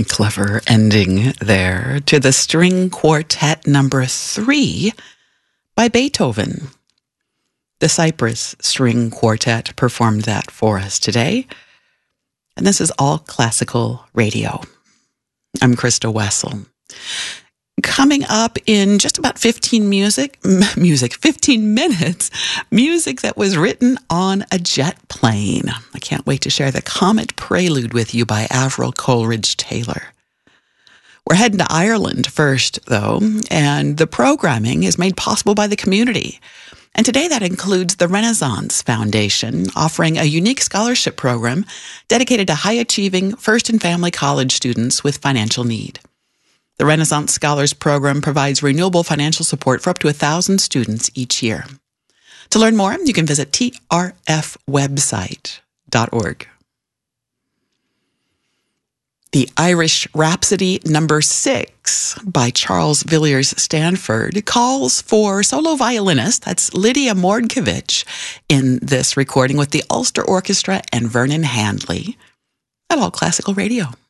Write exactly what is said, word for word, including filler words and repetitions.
Clever ending there to the String Quartet number three by Beethoven. The Cypress String Quartet performed that for us today. And this is All Classical Radio. I'm Krista Wessel. Coming up in just about fifteen music, m- music, fifteen minutes, music that was written on a jet plane. I can't wait to share the Comet Prelude with you by Avril Coleridge Taylor. We're heading to Ireland first, though, and the programming is made possible by the community. And today that includes the Renaissance Foundation, offering a unique scholarship program dedicated to high-achieving first and family college students with financial need. The Renaissance Scholars Program provides renewable financial support for up to one thousand students each year. To learn more, you can visit t r f website dot org. The Irish Rhapsody number six by Charles Villiers Stanford calls for solo violinist, that's Lydia Mordkovich, in this recording with the Ulster Orchestra and Vernon Handley at All Classical Radio.